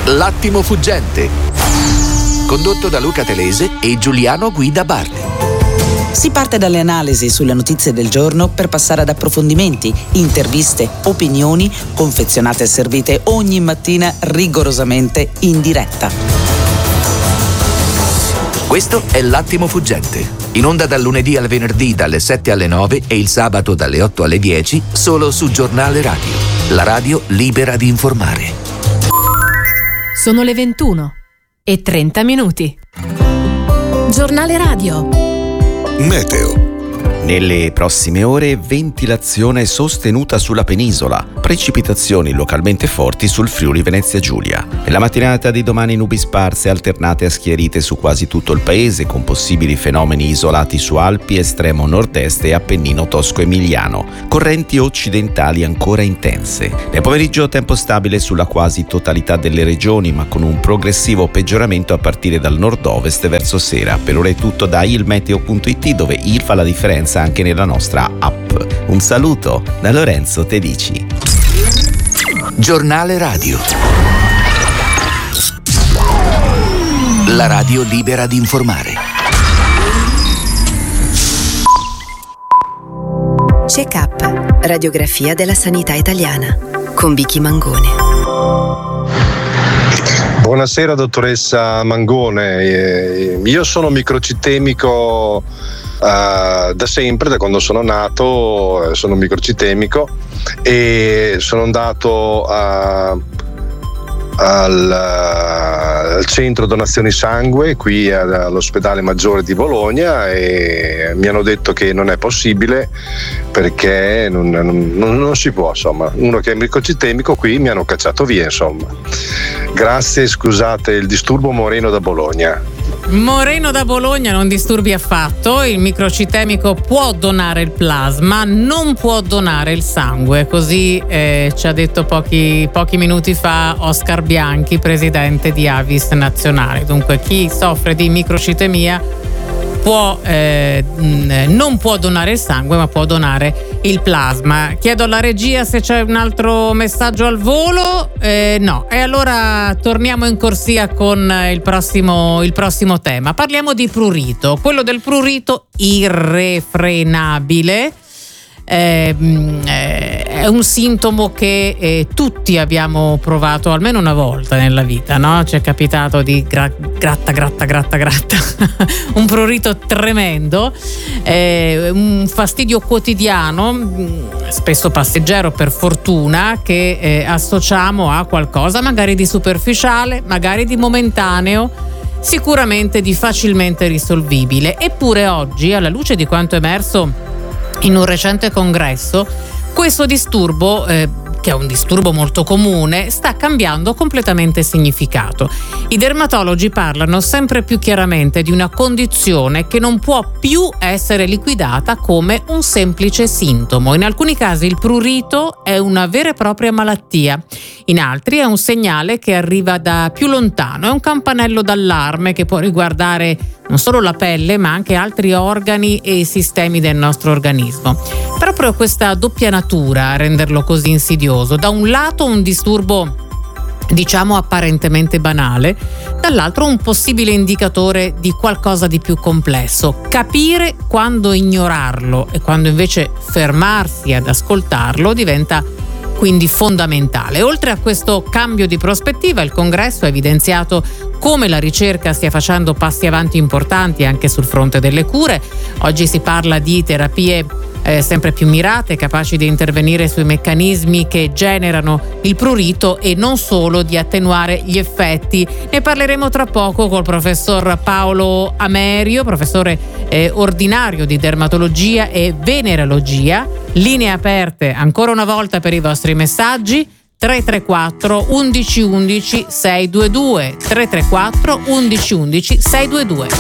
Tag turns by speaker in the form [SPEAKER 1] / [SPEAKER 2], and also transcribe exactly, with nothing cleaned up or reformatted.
[SPEAKER 1] L'attimo fuggente, condotto da Luca Telese e Giuliano Guida Bardi.
[SPEAKER 2] Si parte dalle analisi sulle notizie del giorno per passare ad approfondimenti, interviste, opinioni, confezionate e servite ogni mattina rigorosamente in diretta.
[SPEAKER 1] Questo è L'attimo fuggente, in onda dal lunedì al venerdì dalle sette alle nove e il sabato dalle otto alle dieci, solo su Giornale Radio, la radio libera di informare.
[SPEAKER 3] Sono le ventuno e trenta minuti. Giornale Radio.
[SPEAKER 4] Meteo. Nelle prossime ore ventilazione sostenuta sulla penisola, precipitazioni localmente forti sul Friuli Venezia Giulia. Nella mattinata di domani nubi sparse alternate a schiarite su quasi tutto il paese, con possibili fenomeni isolati su Alpi, estremo nord-est e Appennino tosco-emiliano, correnti occidentali ancora intense. Nel pomeriggio tempo stabile sulla quasi totalità delle regioni, ma con un progressivo peggioramento a partire dal nord-ovest verso sera. Per ora è tutto da ilmeteo punto it, dove il fa la differenza anche nella nostra app. Un saluto da Lorenzo Tedici.
[SPEAKER 1] Giornale Radio. La radio libera di informare.
[SPEAKER 5] Check-up, radiografia della sanità italiana, con Vicky Mangone.
[SPEAKER 6] Buonasera dottoressa Mangone, io sono microcitemico uh, da sempre, da quando sono nato sono microcitemico e sono andato a, al, al centro donazioni sangue qui all'ospedale Maggiore di Bologna e mi hanno detto che non è possibile perché non, non, non si può, insomma, uno che è microcitemico qui mi hanno cacciato via, insomma. Grazie, scusate il disturbo. Moreno da Bologna.
[SPEAKER 7] Moreno da Bologna, non disturbi affatto, il microcitemico può donare il plasma, non può donare il sangue, così eh, ci ha detto pochi, pochi minuti fa Oscar Bianchi, presidente di Avis Nazionale. Dunque chi soffre di microcitemia può, eh, non può donare il sangue, ma può donare il plasma. Chiedo alla regia se c'è un altro messaggio al volo. Eh, no, e allora torniamo in corsia con il prossimo, il prossimo tema. Parliamo di prurito, quello del prurito irrefrenabile. Eh, eh, è un sintomo che eh, tutti abbiamo provato almeno una volta nella vita, no? Ci è capitato di gra- gratta gratta gratta gratta un prurito tremendo, eh, un fastidio quotidiano, spesso passeggero per fortuna, che eh, associamo a qualcosa magari di superficiale, magari di momentaneo, sicuramente di facilmente risolvibile. Eppure oggi, alla luce di quanto emerso in un recente congresso, questo disturbo, eh, che è un disturbo molto comune, sta cambiando completamente significato. I dermatologi parlano sempre più chiaramente di una condizione che non può più essere liquidata come un semplice sintomo. In alcuni casi il prurito è una vera e propria malattia, in altri è un segnale che arriva da più lontano, è un campanello d'allarme che può riguardare non solo la pelle ma anche altri organi e sistemi del nostro organismo. Proprio questa doppia natura a renderlo così insidioso: da un lato un disturbo diciamo apparentemente banale, dall'altro un possibile indicatore di qualcosa di più complesso. Capire quando ignorarlo e quando invece fermarsi ad ascoltarlo diventa quindi fondamentale. Oltre a questo cambio di prospettiva, il congresso ha evidenziato come la ricerca stia facendo passi avanti importanti anche sul fronte delle cure. Oggi si parla di terapie eh, sempre più mirate, capaci di intervenire sui meccanismi che generano il prurito e non solo di attenuare gli effetti. Ne parleremo tra poco col professor Paolo Amerio, professore eh, ordinario di dermatologia e venerologia. Linee aperte ancora una volta per i vostri messaggi: tre tre quattro undici undici sei due due, tre tre quattro undici undici sei due due.